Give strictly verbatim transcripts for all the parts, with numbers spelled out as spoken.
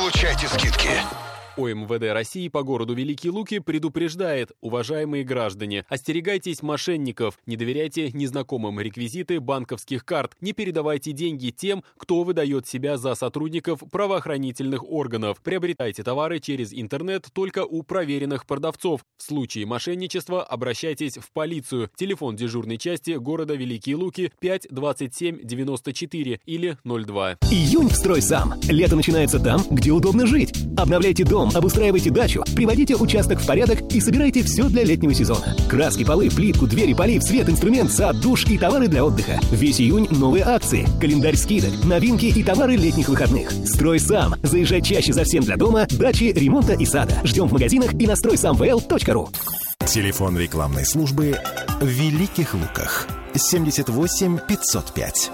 получайте скидки. ОМВД России по городу Великие Луки предупреждает: уважаемые граждане, остерегайтесь мошенников, не доверяйте незнакомым реквизиты банковских карт, не передавайте деньги тем, кто выдает себя за сотрудников правоохранительных органов, приобретайте товары через интернет только у проверенных продавцов. В случае мошенничества обращайтесь в полицию. Телефон дежурной части города Великие Луки пять двадцать семь девяносто четыре или ноль два. Июнь в «Стройсам». Лето начинается там, где удобно жить. Обновляйте дом, обустраивайте дачу, приводите участок в порядок и собирайте все для летнего сезона. Краски, полы, плитку, двери, полив, свет, инструмент, сад, душ и товары для отдыха. Весь июнь новые акции, календарь скидок, новинки и товары летних выходных. «Стройсам». Заезжай чаще за всем для дома, дачи, ремонта и сада. Ждем в магазинах и на стройсам вэ эл точка ру. Телефон рекламной службы в Великих Луках. семьдесят восемь пятьсот пять.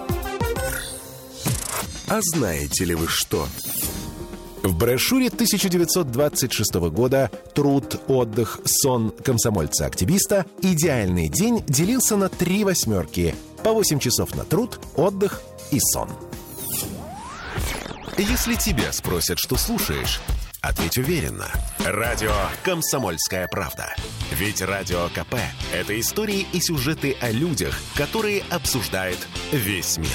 А знаете ли вы что? В брошюре тысяча девятьсот двадцать шестого года «Труд, отдых, сон комсомольца-активиста» идеальный день делился на три восьмерки. По восемь часов на труд, отдых и сон. Если тебя спросят, что слушаешь, ответь уверенно. Радио «Комсомольская правда». Ведь Радио КП – это истории и сюжеты о людях, которые обсуждает весь мир.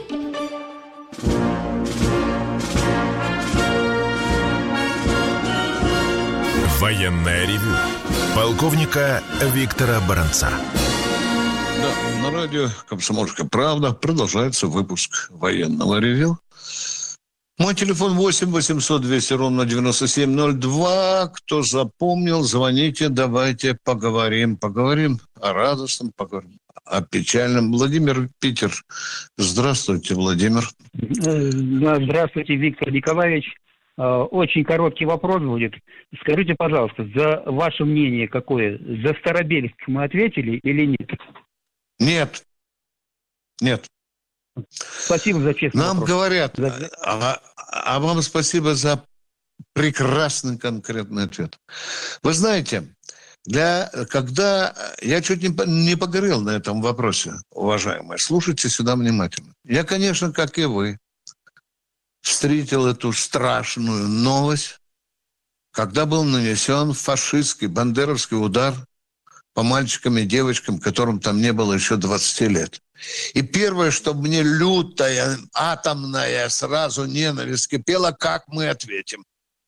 Военное ревю полковника Виктора Баранца. Да, на радио «Комсомольская правда» продолжается выпуск военного ревю. Мой телефон восемь восемьсот двести ровно девяносто семь ноль два. Кто запомнил, звоните, давайте поговорим. Поговорим о радостном, поговорим о печальном. Владимир, Питер. Здравствуйте, Владимир. Здравствуйте, Виктор Николаевич. Очень короткий вопрос будет. Скажите, пожалуйста, за ваше мнение какое? За Старобельск мы ответили или нет? Нет. Нет. Спасибо за честный Нам вопрос. говорят, За... а, а вам спасибо за прекрасный конкретный ответ. Вы знаете, для, когда... Я чуть не, не погорел на этом вопросе, уважаемые. Слушайте сюда внимательно. Я, конечно, как и вы, встретил эту страшную новость, когда был нанесен фашистский, бандеровский удар по мальчикам и девочкам, которым там не было еще двадцати лет. И первое, что мне лютая, атомная сразу ненависть кипела, как мы ответим.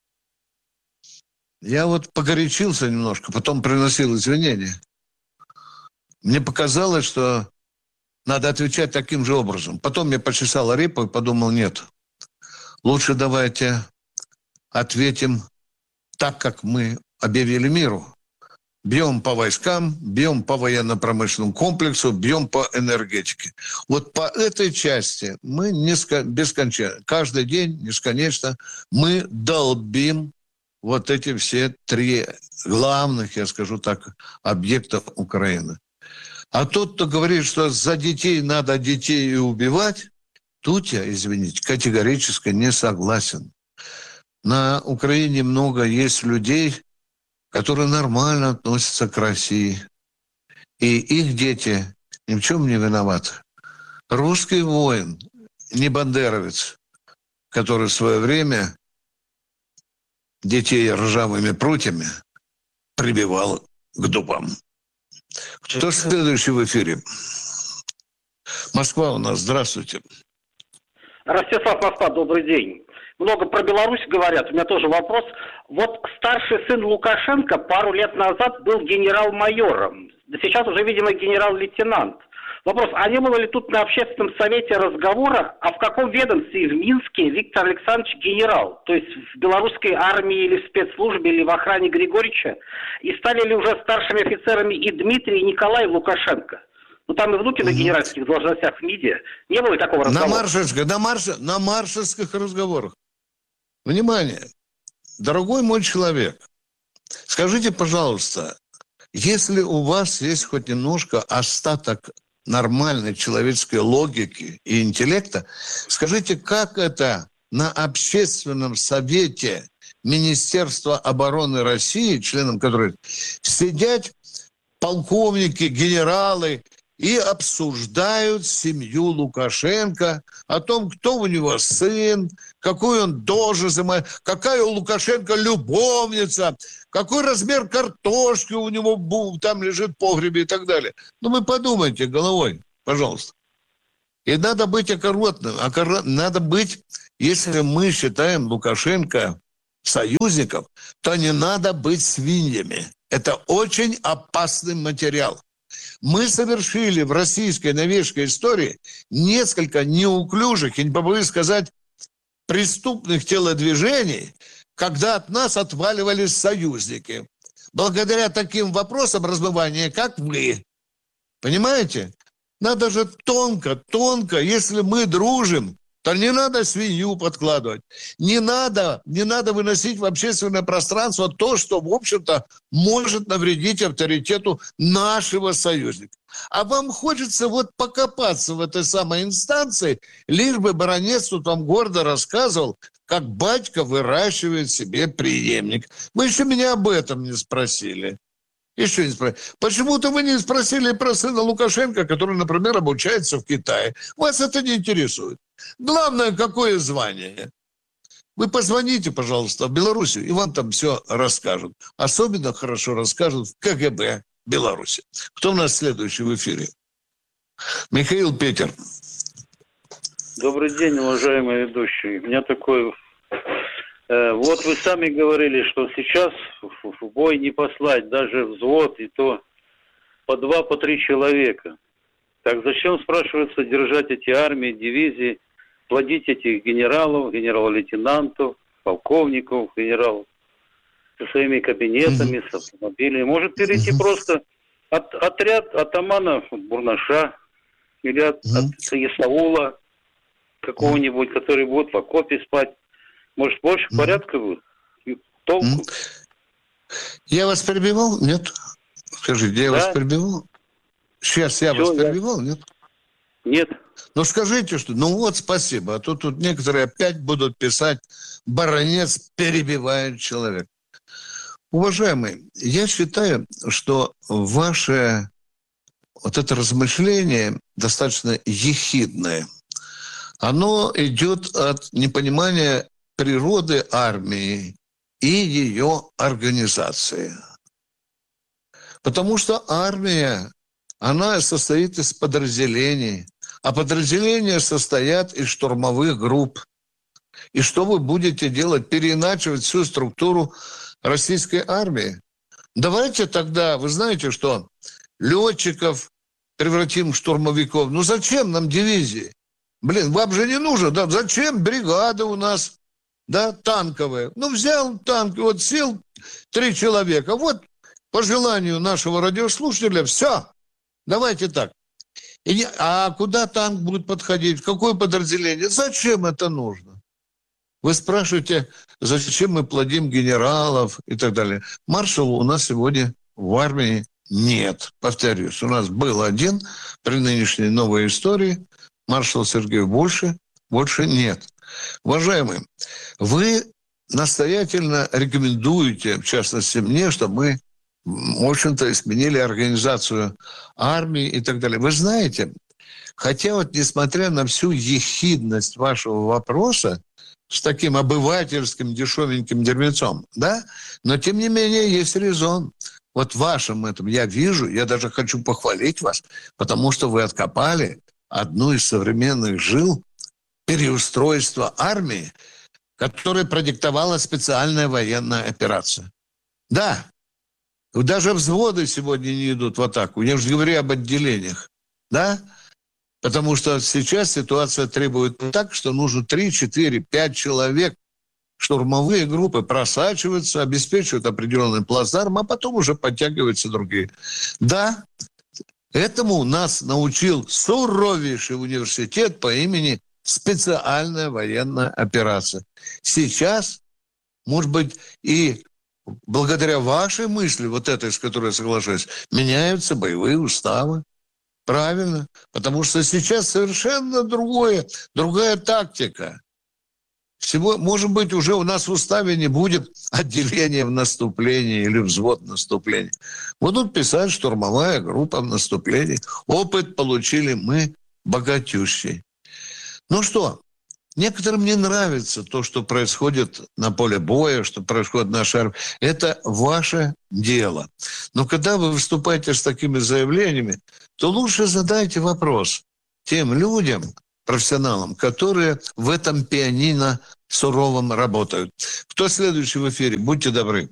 Я вот погорячился немножко, потом приносил извинения. Мне показалось, что надо отвечать таким же образом. Потом я почесал репу и подумал, нет. Лучше давайте ответим так, как мы объявили миру. Бьем по войскам, бьем по военно-промышленному комплексу, бьем по энергетике. Вот по этой части мы бесконечно, каждый день, бесконечно, мы долбим вот эти все три главных, я скажу так, объекта Украины. А тот, кто говорит, что за детей надо детей и убивать, тут я, извините, категорически не согласен. На Украине много есть людей, которые нормально относятся к России. И их дети ни в чем не виноваты. Русский воин, не бандеровец, который в свое время детей ржавыми прутьями прибивал к дубам. Кто следующий в эфире? Москва у нас, здравствуйте. Ростислав, Москва, добрый день. Много про Беларусь говорят, у меня тоже вопрос. Вот старший сын Лукашенко пару лет назад был генерал-майором, сейчас уже, видимо, генерал-лейтенант. Вопрос, а не было ли тут на общественном совете разговора, а в каком ведомстве в Минске Виктор Александрович генерал? То есть в белорусской армии или в спецслужбе, или в охране Григорьевича? И стали ли уже старшими офицерами и Дмитрий, и Николай Лукашенко? Ну, там и внуки на генеральских должностях в МИДе. Не было ли такого разговора? На маршальских, на, марш, на маршальских разговорах. Внимание, дорогой мой человек, скажите, пожалуйста, если у вас есть хоть немножко остаток нормальной человеческой логики и интеллекта, скажите, как это на общественном совете Министерства обороны России, членом которой сидят полковники, генералы и обсуждают семью Лукашенко, о том, кто у него сын, какую он должен занимать, какая у Лукашенко любовница, какой размер картошки у него там лежит в погребе и так далее. Ну, вы подумайте головой, пожалуйста. И надо быть аккуратным. Надо быть, если мы считаем Лукашенко союзников, то не надо быть свиньями. Это очень опасный материал. Мы совершили в российской новейшей истории несколько неуклюжих, я не побоюсь сказать, преступных телодвижений, когда от нас отваливались союзники. Благодаря таким вопросам размывания, как вы. Понимаете? Надо же тонко, тонко, если мы дружим, то не надо свинью подкладывать. Не надо, не надо выносить в общественное пространство то, что, в общем-то, может навредить авторитету нашего союзника. А вам хочется вот покопаться в этой самой инстанции, лишь бы баронец тут вам гордо рассказывал, как батька выращивает себе преемник. Вы еще меня об этом не спросили. Еще не спросили. Почему-то вы не спросили про сына Лукашенко, который, например, обучается в Китае. Вас это не интересует. Главное, какое звание. Вы позвоните, пожалуйста, в Белоруссию, и вам там все расскажут. Особенно хорошо расскажут в ка гэ бэ Беларуси. Кто у нас следующий в эфире? Михаил, Питер. Добрый день, уважаемый ведущий. У меня такой... Э, вот вы сами говорили, что сейчас в бой не послать даже взвод, и то по два, по три человека. Так зачем, спрашивается, держать эти армии, дивизии, плодить этих генералов, генерал-лейтенантов, полковников, генералов со своими кабинетами, с автомобилями? Может перейти просто от, отряд атамана Бурнаша или от, от Исаула какого-нибудь, который будет в окопе спать. Может, больше порядка будет? Толку? Я вас перебивал? Нет. Скажите, я да? вас перебивал? Сейчас я Все, вас перебивал? Я... Нет? Нет. Ну, скажите, что... Ну, вот спасибо. А то тут некоторые опять будут писать, баронец перебивает человека. Уважаемые, я считаю, что ваше вот это размышление достаточно ехидное. Оно идет от непонимания природы армии и ее организации. Потому что армия, она состоит из подразделений, а подразделения состоят из штурмовых групп. И что вы будете делать? Переиначивать всю структуру российской армии? Давайте тогда, вы знаете что, летчиков превратим в штурмовиков. Ну зачем нам дивизии? Блин, вам же не нужно, да? Зачем бригады у нас, да, танковые? Ну, взял танк, вот сел три человека. Вот, по желанию нашего радиослушателя, все. Давайте так. И не, а куда танк будет подходить? В какое подразделение? Зачем это нужно? Вы спрашиваете, зачем мы плодим генералов и так далее. Маршала у нас сегодня в армии нет. Повторюсь, у нас был один при нынешней новой истории. Маршал Сергей больше, больше нет. Уважаемые, вы настоятельно рекомендуете, в частности мне, чтобы мы, в общем-то, изменили организацию армии и так далее. Вы знаете, хотя вот несмотря на всю ехидность вашего вопроса, с таким обывательским дешевеньким дерьмецом, да, но тем не менее есть резон. Вот в вашем этом я вижу, я даже хочу похвалить вас, потому что вы откопали одну из современных жил переустройства армии, которая продиктовала специальная военная операция. Да, даже взводы сегодня не идут в атаку, я уже говорю об отделениях, да, потому что сейчас ситуация требует так, что нужно три, четыре, пять человек, штурмовые группы просачиваются, обеспечивают определенный плацдарм, а потом уже подтягиваются другие. Да, этому нас научил суровейший университет по имени специальная военная операция. Сейчас, может быть, и благодаря вашей мысли, вот этой, с которой я соглашаюсь, меняются боевые уставы. Правильно. Потому что сейчас совершенно другое, другая тактика. Всего, может быть, уже у нас в уставе не будет отделения в наступлении или взвод в наступлении. Будут писать штурмовая группа в наступлении. Опыт получили мы богатющий. Ну что, некоторым не нравится то, что происходит на поле боя, что происходит в нашей армии. Это ваше дело. Но когда вы выступаете с такими заявлениями, то лучше задайте вопрос тем людям, профессионалам, которые в этом пианино суровом работают. Кто следующий в эфире? Будьте добры.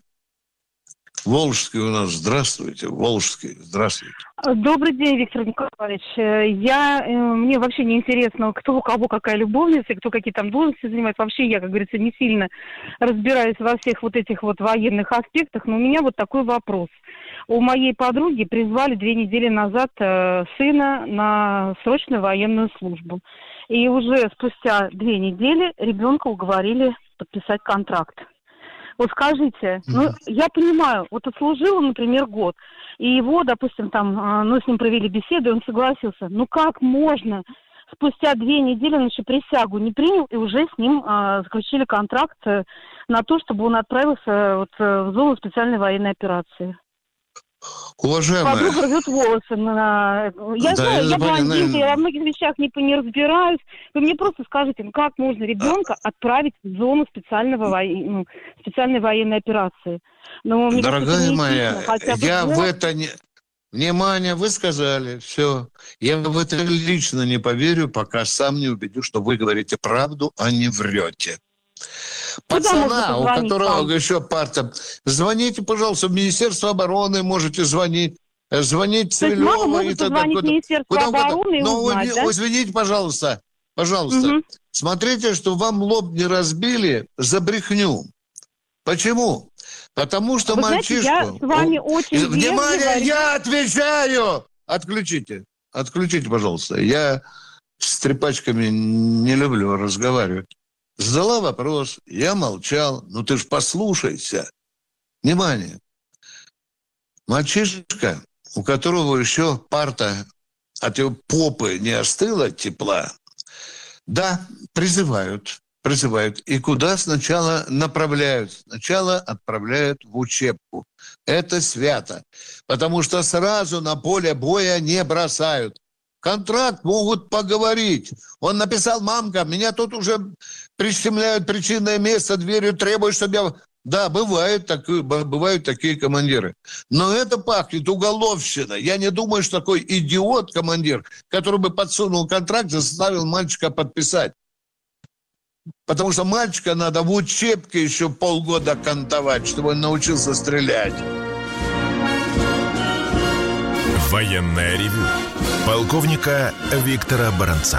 Волжский у нас. Здравствуйте. Волжский. Здравствуйте. Добрый день, Виктор Николаевич. Я, мне вообще не интересно, кто у кого какая любовница, кто какие там должности занимает. Вообще я, как говорится, не сильно разбираюсь во всех вот этих вот военных аспектах. Но у меня вот такой вопрос. У моей подруги призвали две недели назад э, сына на срочную военную службу. И уже спустя две недели ребенка уговорили подписать контракт. Вот скажите, ну, я понимаю, вот отслужил он, например, год, и его, допустим, там, э, ну, с ним провели беседу, и он согласился. Ну, как можно спустя две недели он еще присягу не принял, и уже с ним э, заключили контракт э, на то, чтобы он отправился вот, в зону специальной военной операции? Уважаемая... Подруга рвет волосы. На... Я да, знаю, я, я блондинка, я во многих вещах не, не разбираюсь. Вы мне просто скажите, ну как можно ребенка отправить в зону специального во... ну, специальной военной операции? Но, мне Дорогая кажется, моя, я бы... в это не... Внимание, вы сказали, все. Я в это лично не поверю, пока сам не убедю, что вы говорите правду, а не врете. Пацана, у которого вам? Еще парта. Звоните, пожалуйста, в Министерство обороны можете звонить. Звонить Цивилёва и так далее. Министерство обороны и узнать, Но да? извините, пожалуйста, пожалуйста. Угу. Смотрите, что вам лоб не разбили за брехню. Почему? Потому что Вы мальчишку... Знаете, я с вами очень Внимание, вежливо... я отвечаю! Отключите. Отключите, пожалуйста. Я с трепачками не люблю разговаривать. Задала вопрос, я молчал. Ну ты ж послушайся. Внимание. Мальчишка, у которого еще парта от его попы не остыла тепла, да, призывают. Призывают. И куда сначала направляют? Сначала отправляют в учебку. Это свято. Потому что сразу на поле боя не бросают. Контракт могут поговорить. Он написал: мамка, меня тут уже прищемляют причинное место, дверью требуют, чтобы я... Да, бывают такие, бывают такие командиры. Но это пахнет уголовщиной. Я не думаю, что такой идиот-командир, который бы подсунул контракт и заставил мальчика подписать. Потому что мальчика надо в учебке еще полгода кантовать, чтобы он научился стрелять. Военное ревю полковника Виктора Баранца.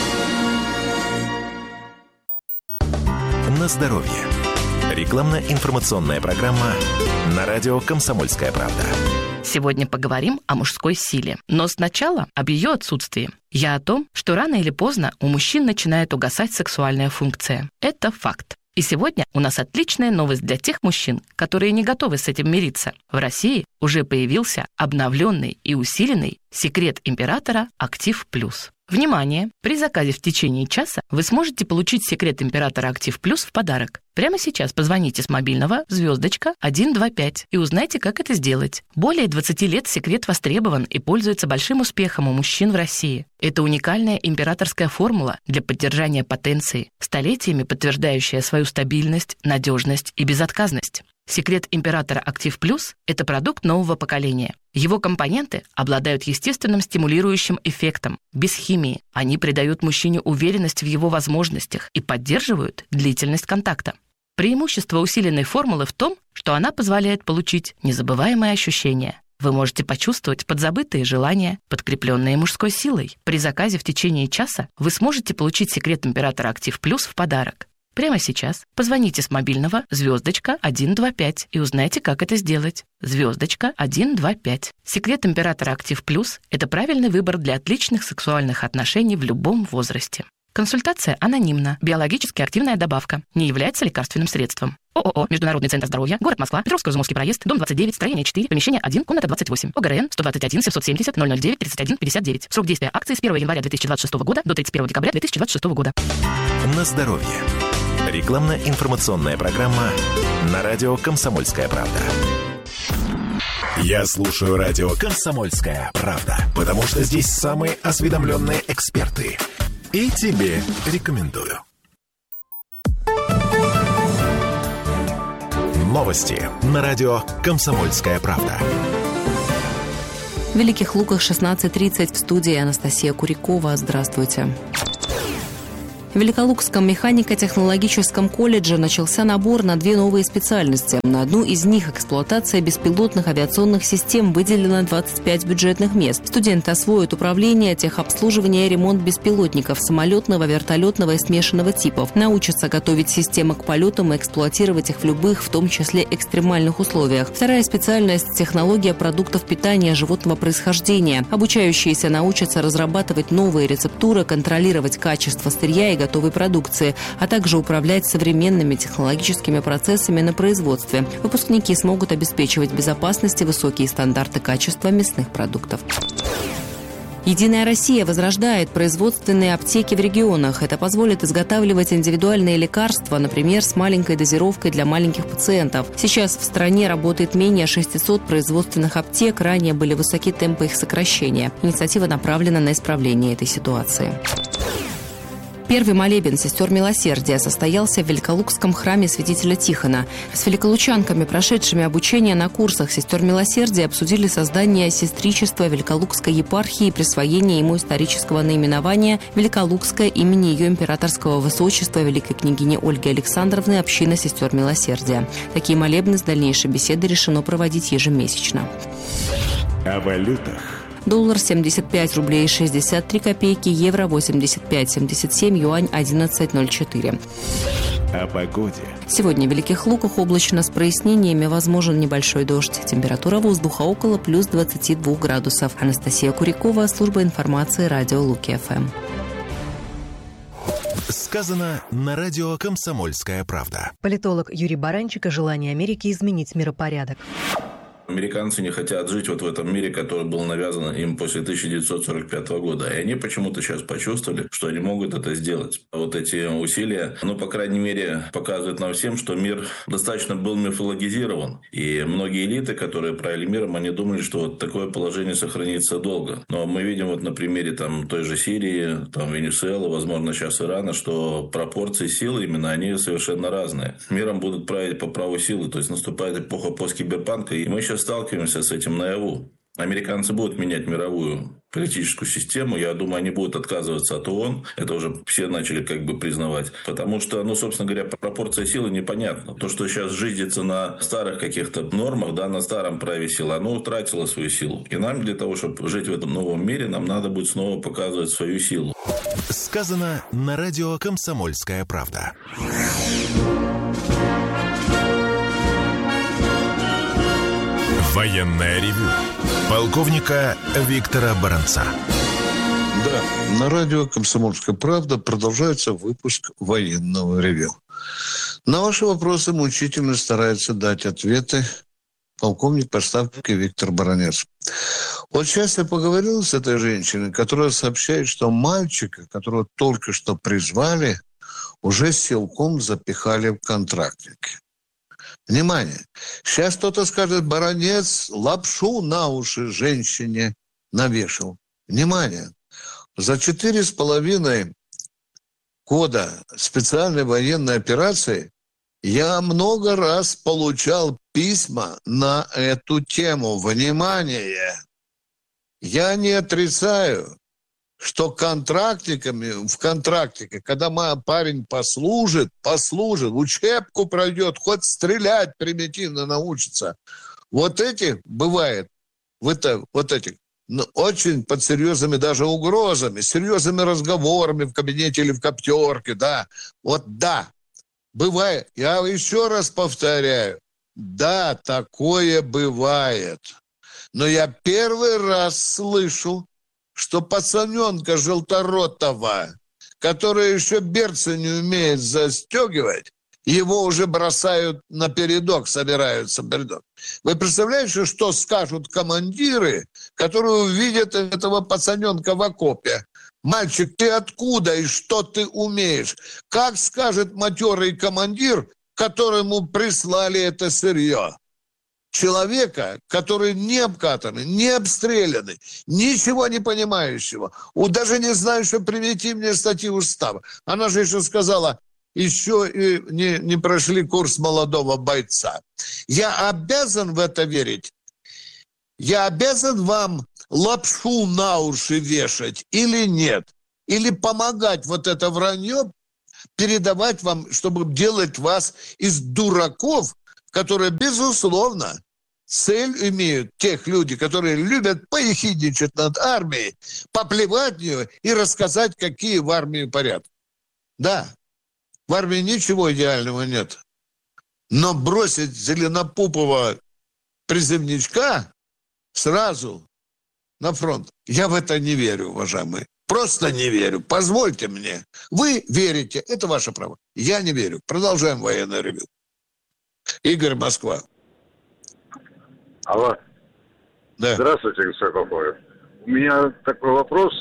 На здоровье. Рекламно-информационная программа на радио «Комсомольская правда». Сегодня поговорим о мужской силе, но сначала об ее отсутствии. Я о том, что рано или поздно у мужчин начинает угасать сексуальная функция. Это факт. И сегодня у нас отличная новость для тех мужчин, которые не готовы с этим мириться. В России уже появился обновленный и усиленный секрет императора «Актив Плюс». Внимание! При заказе в течение часа вы сможете получить секрет императора «Актив Плюс» в подарок. Прямо сейчас позвоните с мобильного звездочка один два пять и узнайте, как это сделать. Более двадцати лет секрет востребован и пользуется большим успехом у мужчин в России. Это уникальная императорская формула для поддержания потенции, столетиями подтверждающая свою стабильность, надежность и безотказность. Секрет императора «Актив Плюс» – это продукт нового поколения. Его компоненты обладают естественным стимулирующим эффектом, без химии. Они придают мужчине уверенность в его возможностях и поддерживают длительность контакта. Преимущество усиленной формулы в том, что она позволяет получить незабываемые ощущения. Вы можете почувствовать подзабытые желания, подкрепленные мужской силой. При заказе в течение часа вы сможете получить секрет императора «Актив Плюс» в подарок. Прямо сейчас позвоните с мобильного звездочка один два пять и узнайте, как это сделать. Звездочка один два пять. Секрет императора «Актив Плюс» – это правильный выбор для отличных сексуальных отношений в любом возрасте. Консультация анонимна. Биологически активная добавка. Не является лекарственным средством. ООО «Международный центр здоровья», город Москва, Петровско-Изумовский проезд, дом двадцать девять, строение четыре, помещение один, комната двадцать восемь. ОГРН сто двадцать один семьсот семьдесят ноль ноль девять тридцать один пятьдесят девять. Срок действия акции с первого января две тысячи двадцать шестого года до тридцать первого декабря две тысячи двадцать шестого года. На здоровье. Рекламно-информационная программа на радио «Комсомольская правда». Я слушаю радио «Комсомольская правда», потому что здесь самые осведомленные эксперты. И тебе рекомендую. Новости на радио «Комсомольская правда». В Великих Луках шестнадцать тридцать, в студии Анастасия Курякова. Здравствуйте. В Великолукском механико-технологическом колледже начался набор на две новые специальности. На одну из них, эксплуатация беспилотных авиационных систем, выделено двадцать пять бюджетных мест. Студенты освоят управление, техобслуживание и ремонт беспилотников самолетного, вертолетного и смешанного типов. Научатся готовить системы к полетам и эксплуатировать их в любых, в том числе экстремальных условиях. Вторая специальность – технология продуктов питания животного происхождения. Обучающиеся научатся разрабатывать новые рецептуры, контролировать качество сырья и готовой продукции, а также управлять современными технологическими процессами на производстве. Выпускники смогут обеспечивать безопасность и высокие стандарты качества мясных продуктов. «Единая Россия» возрождает производственные аптеки в регионах. Это позволит изготавливать индивидуальные лекарства, например, с маленькой дозировкой для маленьких пациентов. Сейчас в стране работает менее шестисот производственных аптек. Ранее были высоки темпы их сокращения. Инициатива направлена на исправление этой ситуации. Первый молебен сестер милосердия состоялся в Великолукском храме святителя Тихона. С великолучанками, прошедшими обучение на курсах сестер милосердия, обсудили создание сестричества Великолукской епархии и присвоение ему исторического наименования Великолукское имени ее императорского высочества великой княгини Ольги Александровны община сестер милосердия. Такие молебны с дальнейшей беседой решено проводить ежемесячно. О валютах. Доллар семьдесят пять рублей шестьдесят три копейки, евро восемьдесят пять семьдесят семь, юань одиннадцать ноль четыре. О погоде. Сегодня в Великих Луках облачно с прояснениями, возможен небольшой дождь. Температура воздуха около плюс двадцати двух градусов. Анастасия Курякова, служба информации, радио Луки-ФМ. Сказано на радио «Комсомольская правда». Политолог Юрий Баранчик о желании Америки изменить миропорядок. Американцы не хотят жить вот в этом мире, который был навязан им после тысяча девятьсот сорок пятого года. И они почему-то сейчас почувствовали, что они могут это сделать. Вот эти усилия, ну, по крайней мере, показывают нам всем, что мир достаточно был мифологизирован. И многие элиты, которые правили миром, они думали, что вот такое положение сохранится долго. Но мы видим вот на примере там, той же Сирии, там, Венесуэлы, возможно, сейчас Ирана, что пропорции силы именно, они совершенно разные. Миром будут править по праву силы. То есть наступает эпоха посткиберпанка, и мы сейчас сталкиваемся с этим наяву. Американцы будут менять мировую политическую систему. Я думаю, они будут отказываться от ООН. Это уже все начали как бы признавать. Потому что, ну, собственно говоря, пропорция силы непонятна. То, что сейчас жизнится на старых каких-то нормах, да, на старом праве силы, оно утратило свою силу. И нам для того, чтобы жить в этом новом мире, нам надо будет снова показывать свою силу. Сказано на радио «Комсомольская правда». Военное ревю полковника Виктора Баранца. Да, на радио «Комсомольская правда» продолжается выпуск военного ревю. На ваши вопросы мучительно старается дать ответы полковник подставки Виктор Баранец. Вот сейчас я поговорил с этой женщиной, которая сообщает, что мальчика, которого только что призвали, уже силком запихали в контрактники. Внимание! Сейчас кто-то скажет, Баранец лапшу на уши женщине навешал. Внимание! За четыре с половиной года специальной военной операции я много раз получал письма на эту тему. Внимание! Я не отрицаю, что контрактниками, в контрактике, когда мой парень послужит, послужит, учебку пройдет, хоть стрелять примитивно научится. Вот эти, бывает, вот, вот этих, ну, очень под серьезными даже угрозами, серьезными разговорами в кабинете или в коптерке, да. Вот да, бывает. Я еще раз повторяю, да, такое бывает. Но я первый раз слышу, что пацаненка желторотого, который еще берцы не умеет застегивать, его уже бросают на передок, собираются на передок. Вы представляете, что скажут командиры, которые увидят этого пацаненка в окопе? Мальчик, ты откуда и что ты умеешь? Как скажет матерый командир, которому прислали это сырье? Человека, который не обкатанный, не обстрелянный, ничего не понимающего, даже не знающего примитивные статьи устава. Она же еще сказала, еще и не, не прошли курс молодого бойца. Я обязан в это верить? Я обязан вам лапшу на уши вешать или нет? Или помогать вот это вранье передавать вам, чтобы делать вас из дураков, которые, безусловно, цель имеют тех людей, которые любят поехидничать над армией, поплевать в нее и рассказать, какие в армии порядки. Да, в армии ничего идеального нет. Но бросить зеленопупого призывничка сразу на фронт, я в это не верю, уважаемые. Просто не верю. Позвольте мне. Вы верите, это ваше право. Я не верю. Продолжаем военное ревью. Игорь, Москва. Алло. Да. Здравствуйте, господин Попов. У меня такой вопрос.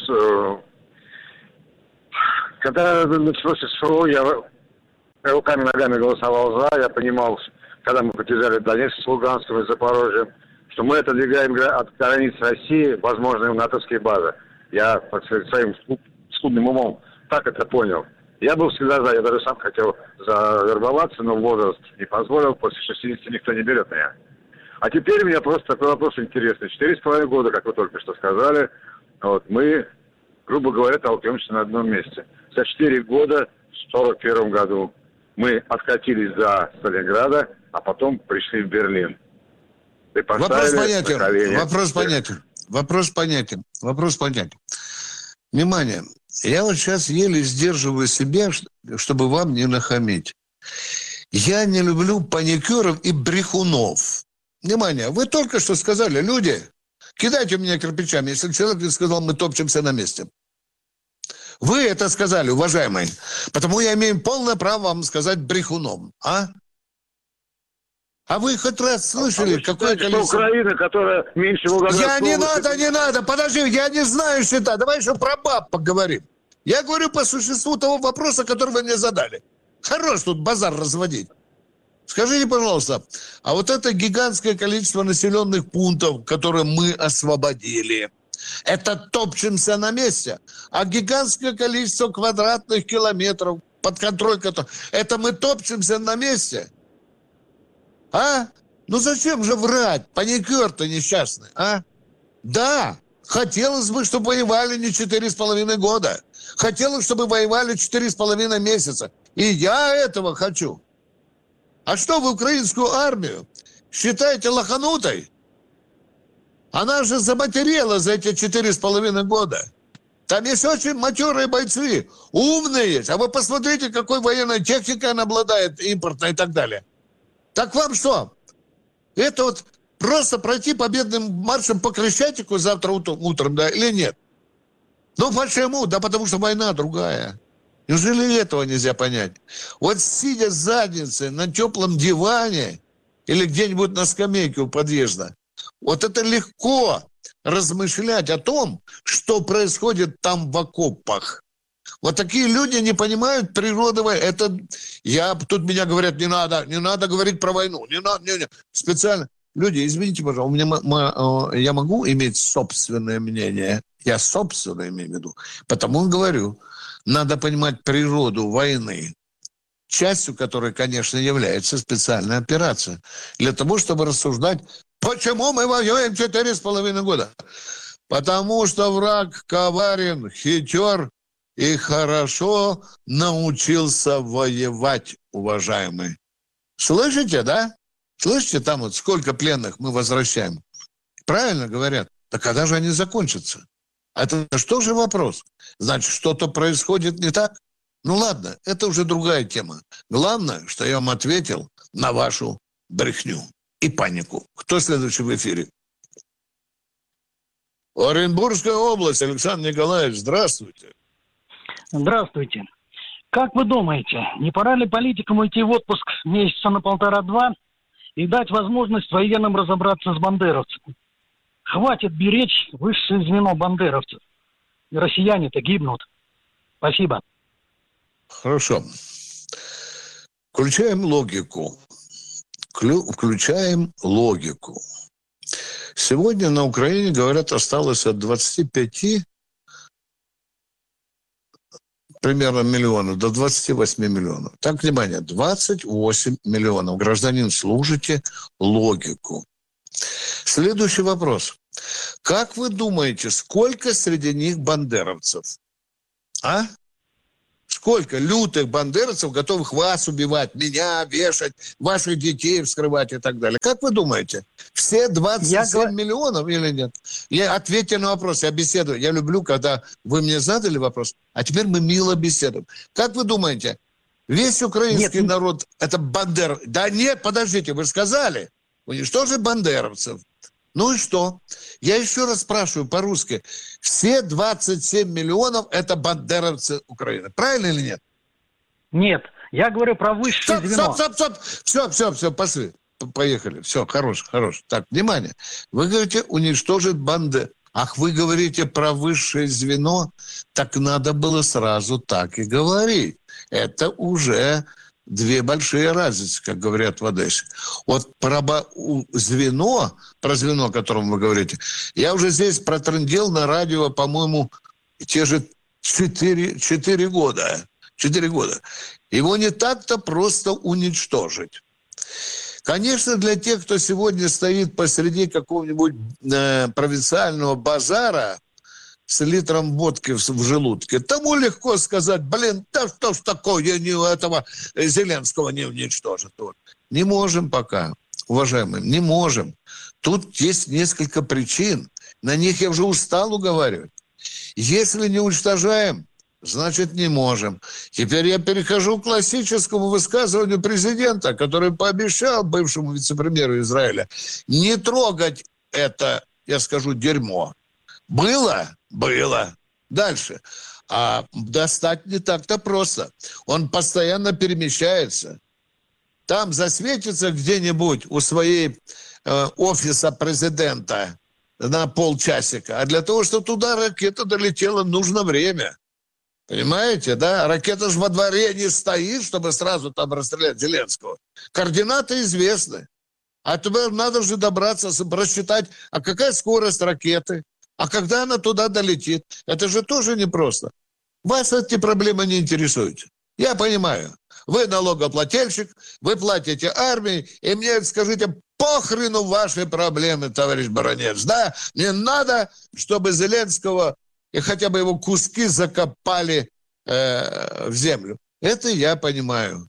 Когда началось СВО, я руками, ногами голосовал за. Я понимал, когда мы поддержали Донецк с Луганском и Запорожьем, что мы отодвигаем от границ России возможные натовские базы. Я по своим скудным умом так это понял. Я был всегда за, я даже сам хотел завербоваться, но возраст не позволил, после шестидесяти никто не берет меня. А теперь у меня просто такой вопрос интересный. Четыре с половиной года, как вы только что сказали, вот, мы, грубо говоря, толкнемся на одном месте. За четыре года, в сорок первом году, мы откатились до Сталинграда, а потом пришли в Берлин. Вопрос понятен. Вопрос понятен. Вопрос понятен. Вопрос понятен. Внимание. Я вот сейчас еле сдерживаю себя, чтобы вам не нахамить. Я не люблю паникеров и брехунов. Внимание, вы только что сказали, люди, кидайте у меня кирпичами, если человек не сказал, мы топчемся на месте. Вы это сказали, уважаемые. Потому я имею полное право вам сказать брехуном. А? А вы хоть раз слышали, а какое считаете, количество... Украина, которая меньше Волгоградской Я не области... надо, не надо, подожди, я не знаю счета. Давай еще про баб поговорим. Я говорю по существу того вопроса, который вы мне задали. Хорош тут базар разводить. Скажите, пожалуйста, а вот это гигантское количество населенных пунктов, которые мы освободили, это топчемся на месте, а гигантское количество квадратных километров под контроль которых, это мы топчемся на месте? А? Ну зачем же врать? Паникер-то несчастный, а? Да, хотелось бы, чтобы воевали не четыре с половиной года. Хотелось, чтобы воевали четыре с половиной месяца. И я этого хочу. А что вы украинскую армию считаете лоханутой? Она же заматерела за эти четыре с половиной года. Там есть очень матерые бойцы, умные есть. А вы посмотрите, какой военной техникой она обладает, импортной и так далее. Так вам что? Это вот просто пройти победным маршем по Крещатику завтра утром, да, или нет? Ну почему? Да потому что война другая. Неужели этого нельзя понять? Вот сидя с задницей на теплом диване или где-нибудь на скамейке у подъезда, вот это легко размышлять о том, что происходит там в окопах. Вот такие люди не понимают природы. Это я тут меня говорят, не надо, не надо говорить про войну, не надо, не, не. Специально. Люди, извините, пожалуйста, у меня, я могу иметь собственное мнение. Я собственное имею в виду. Потому и говорю, надо понимать природу войны, частью которой, конечно, является специальная операция. Для того, чтобы рассуждать, почему мы воюем четыре с половиной года. Потому что враг коварен, хитер и хорошо научился воевать, уважаемые. Слышите, да? Слышите, там вот сколько пленных мы возвращаем? Правильно говорят. Да когда же они закончатся? Это что же вопрос? Значит, что-то происходит не так? Ну ладно, это уже другая тема. Главное, что я вам ответил на вашу брехню и панику. Кто следующий в эфире? Оренбургская область, Александр Николаевич, здравствуйте. Здравствуйте. Как вы думаете, не пора ли политикам уйти в отпуск месяца на полтора-два и дать возможность военным разобраться с бандеровцами? Хватит беречь высшее звено бандеровцев. россияне-то гибнут. Спасибо. Хорошо. Включаем логику. Клю- включаем логику. Сегодня на Украине, говорят, осталось от двадцати пяти примерно миллионов до двадцати восьми миллионов. Так, внимание, двадцать восемь миллионов. Гражданин, слушайте логику. Следующий вопрос. Как вы думаете, сколько среди них бандеровцев? А? Сколько лютых бандеровцев, готовых вас убивать, меня вешать, ваших детей вскрывать и так далее? Как вы думаете, все двадцать семь я... миллионов или нет? Я ответьте на вопрос, я беседую. Я люблю, когда вы мне задали вопрос, а теперь мы мило беседуем. Как вы думаете, весь украинский нет. народ это бандер... Да нет, подождите, вы сказали, уничтожить бандеровцев. Ну и что? Я еще раз спрашиваю по-русски. Все двадцать семь миллионов – это бандеровцы Украины. Правильно или нет? Нет. Я говорю про высшее стоп, звено. Стоп, стоп, стоп. Все, все, все, пошли. Поехали. Все, хорош, хорош. Так, внимание. Вы говорите, уничтожить банды. Ах, вы говорите про высшее звено? Так надо было сразу так и говорить. Это уже... Две большие разницы, как говорят в Одессе. Вот про звено, про звено, о котором вы говорите, я уже здесь протрындел на радио, по-моему, те же четыре, четыре года. Четыре года. Его не так-то просто уничтожить. Конечно, для тех, кто сегодня стоит посреди какого-нибудь э, провинциального базара, с литром водки в, в желудке, тому легко сказать, блин, да что ж такое, я не этого Зеленского не уничтожит. Вот. Не можем пока, уважаемые, не можем. Тут есть несколько причин. На них я уже устал уговаривать. Если не уничтожаем, значит не можем. Теперь я перехожу к классическому высказыванию президента, который пообещал бывшему вице-премьеру Израиля не трогать это, я скажу, дерьмо. Было? Было. Дальше. А достать не так-то просто. Он постоянно перемещается. Там засветится где-нибудь у своей э, офиса президента на полчасика. А для того, чтобы туда ракета долетела, нужно время. Понимаете, да? Ракета же во дворе не стоит, чтобы сразу там расстрелять Зеленского. Координаты известны. А теперь надо же добраться, рассчитать, а какая скорость ракеты. А когда она туда долетит, это же тоже непросто. Вас эти проблемы не интересуют. Я понимаю. Вы налогоплательщик, вы платите армии, и мне скажите, похрену ваши проблемы, товарищ баронец. Да, мне надо, чтобы Зеленского и хотя бы его куски закопали э, в землю. Это я понимаю.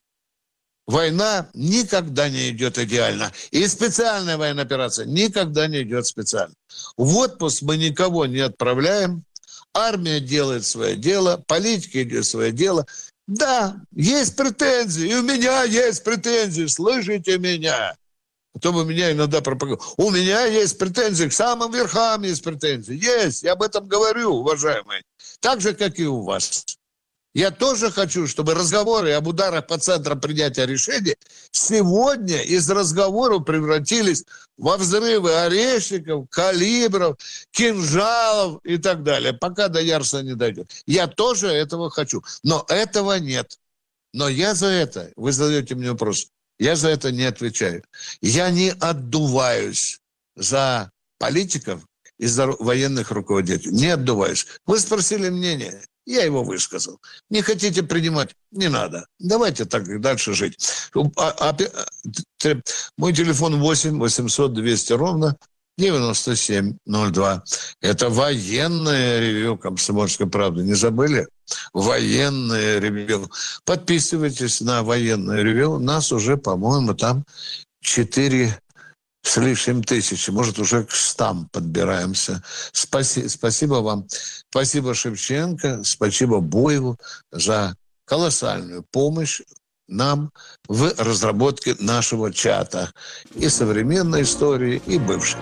Война никогда не идет идеально. И специальная военная операция никогда не идет специально. В отпуск мы никого не отправляем. Армия делает свое дело, политика делает свое дело. Да, есть претензии, и у меня есть претензии, слышите меня? А то вы меня иногда пропагандируете. У меня есть претензии, к самым верхам есть претензии. Есть, я об этом говорю, уважаемые. Так же, как и у вас. Я тоже хочу, чтобы разговоры об ударах по центрам принятия решений сегодня из разговоров превратились во взрывы орешников, калибров, кинжалов и так далее, пока до Ярса не дойдет. Я тоже этого хочу, но этого нет. Но я за это, вы задаете мне вопрос, я за это не отвечаю. Я не отдуваюсь за политиков и за военных руководителей. Не отдуваюсь. Вы спросили мнение. Я его высказал. Не хотите принимать? Не надо. Давайте так дальше жить. А, а, мой телефон восемь восемьсот двести ровно девяносто семь ноль два. Это военное ревью «Комсомольской правды». Не забыли? Военное ревью. Подписывайтесь на военное ревью. Нас уже, по-моему, там четыре с лишним тысячи, может, уже к стам подбираемся. Спаси, спасибо вам. Спасибо Шевченко, спасибо Боеву за колоссальную помощь нам в разработке нашего чата. И современной истории, и бывшей.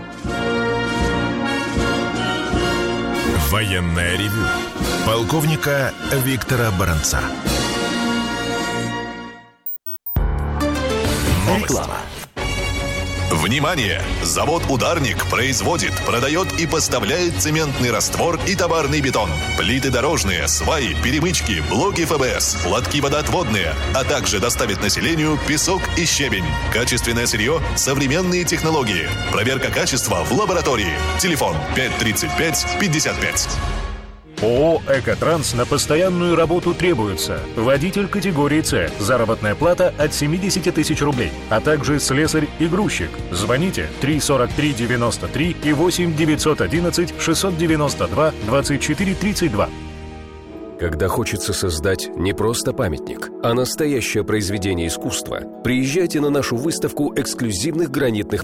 Военное ревю полковника Виктора Баранца. Реклама. Внимание! Завод «Ударник» производит, продает и поставляет цементный раствор и товарный бетон, плиты дорожные, сваи, перемычки, блоки эф бэ эс, лотки водоотводные, а также доставит населению песок и щебень. Качественное сырье, современные технологии. Проверка качества в лаборатории. Телефон пять тридцать пять пятьдесят пять. ООО «Экотранс» на постоянную работу требуется. Водитель категории С. Заработная плата от семьдесят тысяч рублей. А также слесарь и грузчик. Звоните три сорок три девяносто три и восемь девятьсот одиннадцать шестьсот девяносто два двадцать четыре тридцать два. Когда хочется создать не просто памятник, а настоящее произведение искусства, приезжайте на нашу выставку эксклюзивных гранитных